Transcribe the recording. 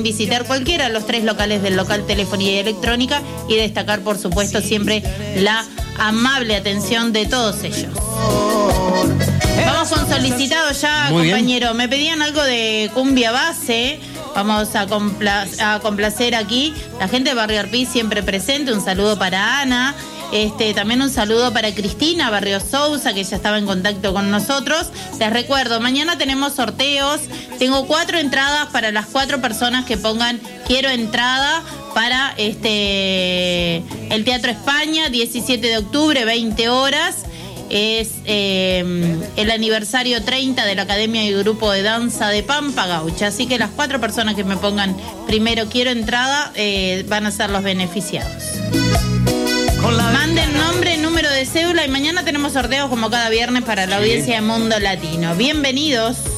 visitar cualquiera de los 3 locales del local Telefonía y Electrónica y destacar, por supuesto, siempre la amable atención de todos ellos. Vamos con solicitados ya, Muy compañero. Bien. Me pedían algo de cumbia base. Vamos a complacer aquí. La gente de Barrio Arpí siempre presente. Un saludo para Ana. También un saludo para Cristina Barrio Sousa, que ya estaba en contacto con nosotros. Les recuerdo, mañana tenemos sorteos. Tengo 4 entradas para las 4 personas que pongan quiero entrada para el Teatro España, 17 de octubre, 20 horas. Es el aniversario 30 de la Academia y Grupo de Danza de Pampa Gaucha. Así que las 4 personas que me pongan primero quiero entrada van a ser los beneficiados. Manden nombre, número de cédula y mañana tenemos sorteos como cada viernes para la audiencia de Mundo Latino. Bienvenidos.